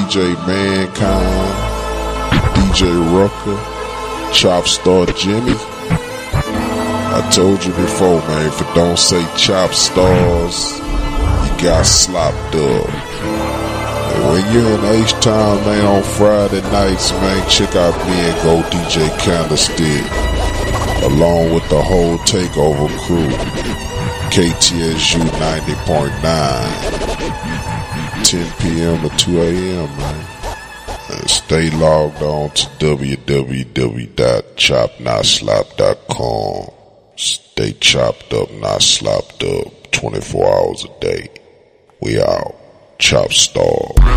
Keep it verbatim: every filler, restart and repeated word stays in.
J Mankind, D J Rucker, Chop Star Jimmy. I told you before, man, if it don't say Chop Stars, you got slopped up. And when you're in H-Town, man, on Friday nights, man, check out me and Go D J Candlestick, along with the whole Takeover crew, K T S U ninety point nine, ten p.m. to two a.m., man. And stay logged on to w w w dot chop not slop dot com. Stay chopped up, not slopped up, twenty-four hours a day. We out. Chop Star.